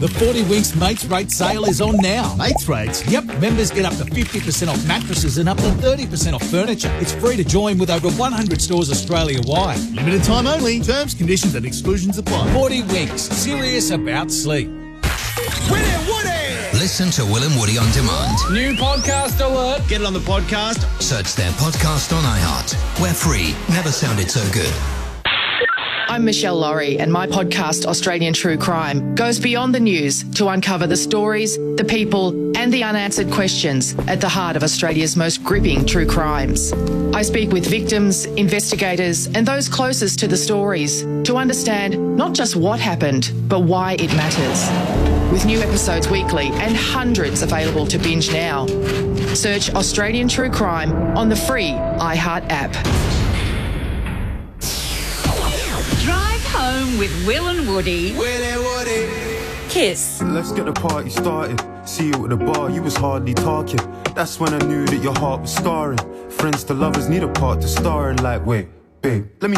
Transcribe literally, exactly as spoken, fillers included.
The forty Winks Mates Rate sale is on now. Mates rates? Yep, members get up to fifty percent off mattresses and up to thirty percent off furniture. It's free to join with over one hundred stores Australia-wide. Limited time only. Terms, conditions and exclusions apply. forty Winks, serious about sleep. Willie and Woody! Listen to Will and Woody on demand. New podcast alert. Get it on the podcast. Search their podcast on iHeart. We're free. Never sounded so good. I'm Michelle Laurie, and my podcast, Australian True Crime, goes beyond the news to uncover the stories, the people, and the unanswered questions at the heart of Australia's most gripping true crimes. I speak with victims, investigators, and those closest to the stories to understand not just what happened, but why it matters. With new episodes weekly and hundreds available to binge now. Search Australian True Crime on the free iHeart app. Drive home with Will and Woody. Will and Woody. Kiss. Let's get the party started. See you at the bar, you was hardly talking. That's when I knew that your heart was scarring. Friends to lovers need a part to star in. Like, wait, babe, let me